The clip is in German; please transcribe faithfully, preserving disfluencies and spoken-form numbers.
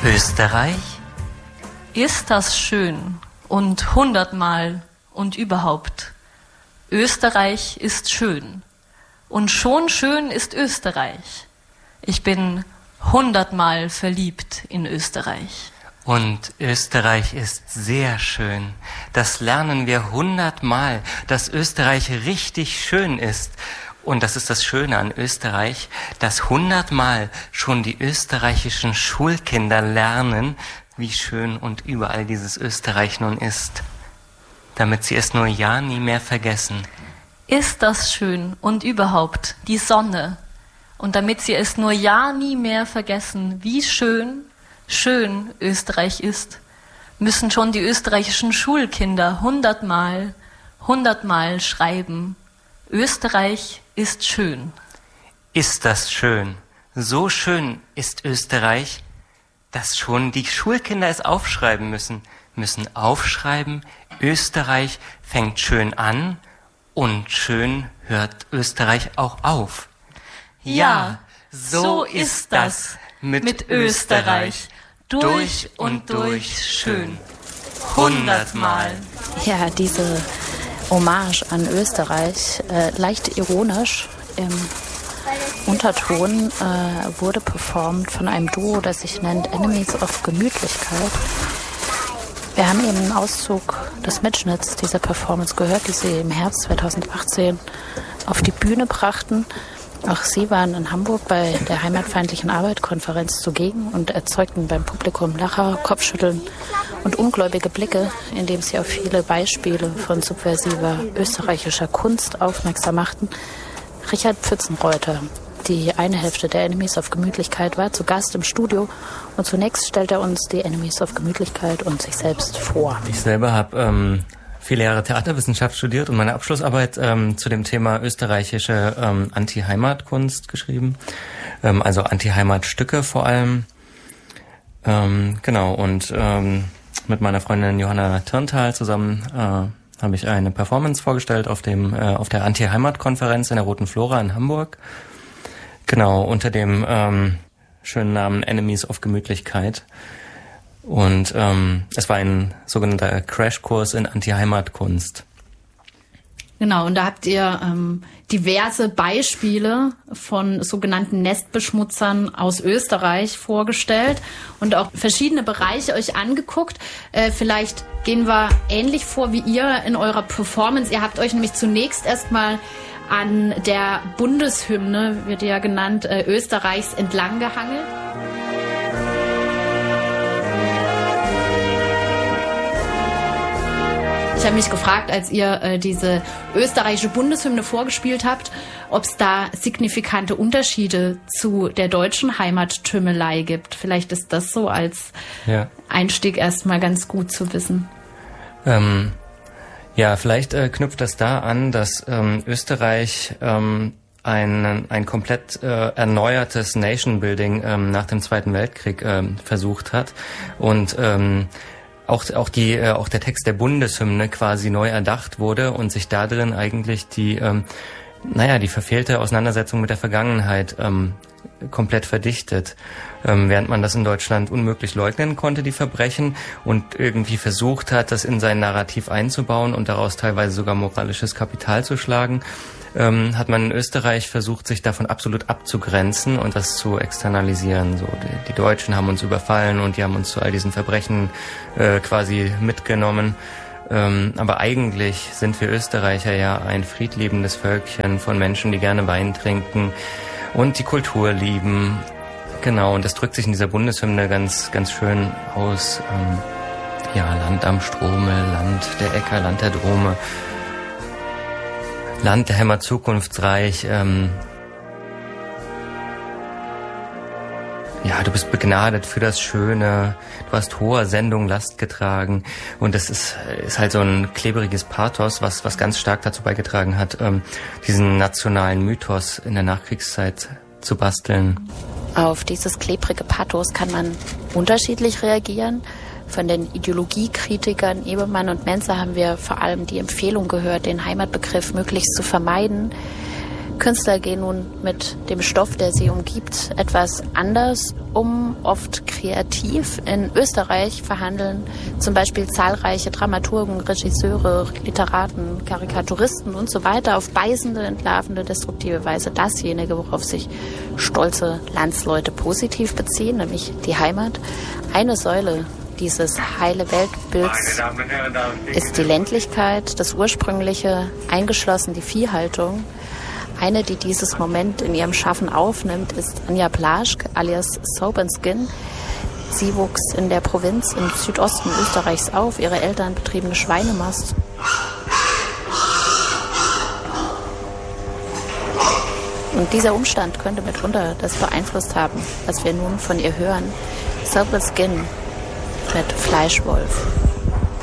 Österreich? Ist das schön und hundertmal und überhaupt. Österreich ist schön und schon schön ist Österreich. Ich bin hundertmal verliebt in Österreich. Und Österreich ist sehr schön. Das lernen wir hundertmal, dass Österreich richtig schön ist. Und das ist das Schöne an Österreich, dass hundertmal schon die österreichischen Schulkinder lernen, wie schön und überall dieses Österreich nun ist, damit sie es nur ja nie mehr vergessen. Ist das schön und überhaupt die Sonne. Und damit sie es nur ja nie mehr vergessen, wie schön, schön Österreich ist, müssen schon die österreichischen Schulkinder hundertmal, hundertmal schreiben. Österreich ist schön. Ist das schön? So schön ist Österreich, dass schon die Schulkinder es aufschreiben müssen. Müssen aufschreiben, Österreich fängt schön an und schön hört Österreich auch auf. Ja, so ist das mit, mit Österreich. Durch und durch schön. Hundertmal. Ja, diese Hommage an Österreich, äh, leicht ironisch im Unterton, äh, wurde performt von einem Duo, das sich nennt Enemies of Gemütlichkeit. Wir haben eben einen Auszug des Mitschnitts dieser Performance gehört, die sie im Herbst zweitausendachtzehn auf die Bühne brachten. Auch sie waren in Hamburg bei der Heimatfeindlichen Arbeit-Konferenz zugegen und erzeugten beim Publikum Lacher, Kopfschütteln und ungläubige Blicke, indem sie auf viele Beispiele von subversiver österreichischer Kunst aufmerksam machten. Richard Pfützenreuter, die eine Hälfte der Enemies of Gemütlichkeit, war zu Gast im Studio und zunächst stellt er uns die Enemies of Gemütlichkeit und sich selbst vor. Ich selber habe ähm, viele Jahre Theaterwissenschaft studiert und meine Abschlussarbeit ähm, zu dem Thema österreichische ähm, Anti-Heimatkunst geschrieben, ähm, also Anti-Heimatstücke vor allem. Ähm, genau, und ähm, mit meiner Freundin Johanna Tirntal zusammen äh, habe ich eine Performance vorgestellt auf dem äh, auf der Anti-Heimat-Konferenz in der Roten Flora in Hamburg. Genau, unter dem ähm, schönen Namen Enemies of Gemütlichkeit. Und ähm, es war ein sogenannter Crashkurs in Anti-Heimatkunst. Genau, und da habt ihr ähm, diverse Beispiele von sogenannten Nestbeschmutzern aus Österreich vorgestellt und auch verschiedene Bereiche euch angeguckt. Äh, vielleicht gehen wir ähnlich vor wie ihr in eurer Performance. Ihr habt euch nämlich zunächst erstmal an der Bundeshymne, wird ja genannt, äh, Österreichs entlang gehangelt. Ich habe mich gefragt, als ihr äh, diese österreichische Bundeshymne vorgespielt habt, ob es da signifikante Unterschiede zu der deutschen Heimattümelei gibt. Vielleicht ist das so als ja. Einstieg erstmal ganz gut zu wissen. Ähm, ja, vielleicht äh, knüpft das da an, dass ähm, Österreich ähm, ein, ein komplett äh, erneuertes Nation-Building ähm, nach dem Zweiten Weltkrieg ähm, versucht hat und ähm, Auch, auch die, äh, auch der Text der Bundeshymne quasi neu erdacht wurde und sich da drin eigentlich die, ähm, naja, die verfehlte Auseinandersetzung mit der Vergangenheit ähm, komplett verdichtet. Ähm, während man das in Deutschland unmöglich leugnen konnte, die Verbrechen, und irgendwie versucht hat, das in sein Narrativ einzubauen und daraus teilweise sogar moralisches Kapital zu schlagen, ähm, hat man in Österreich versucht, sich davon absolut abzugrenzen und das zu externalisieren. So, die, die Deutschen haben uns überfallen und die haben uns zu all diesen Verbrechen äh, quasi mitgenommen. Ähm, aber eigentlich sind wir Österreicher ja ein friedliebendes Völkchen von Menschen, die gerne Wein trinken und die Kultur lieben. Genau, und das drückt sich in dieser Bundeshymne ganz, ganz schön aus. Ähm, ja, Land am Strome, Land der Äcker, Land der Drome. Land der Hämmer zukunftsreich. Ähm, ja, du bist begnadet für das Schöne. Du hast hoher Sendung Last getragen. Und das ist, ist halt so ein klebriges Pathos, was, was ganz stark dazu beigetragen hat, ähm, diesen nationalen Mythos in der Nachkriegszeit zu basteln. Auf dieses klebrige Pathos kann man unterschiedlich reagieren. Von den Ideologiekritikern Ebermann und Menzer haben wir vor allem die Empfehlung gehört, den Heimatbegriff möglichst zu vermeiden. Künstler gehen nun mit dem Stoff, der sie umgibt, etwas anders um, oft kreativ. In Österreich verhandeln zum Beispiel zahlreiche Dramaturgen, Regisseure, Literaten, Karikaturisten und so weiter auf beißende, entlarvende, destruktive Weise dasjenige, worauf sich stolze Landsleute positiv beziehen, nämlich die Heimat. Eine Säule dieses heile Weltbilds ist die Ländlichkeit, das Ursprüngliche, eingeschlossen die Viehhaltung. Eine, die dieses Moment in ihrem Schaffen aufnimmt, ist Anja Plaschk, alias Soap and Skin. Sie wuchs in der Provinz im Südosten Österreichs auf. Ihre Eltern betrieben eine Schweinemast. Und dieser Umstand könnte mitunter das beeinflusst haben, was wir nun von ihr hören. Soap and Skin mit Fleischwolf.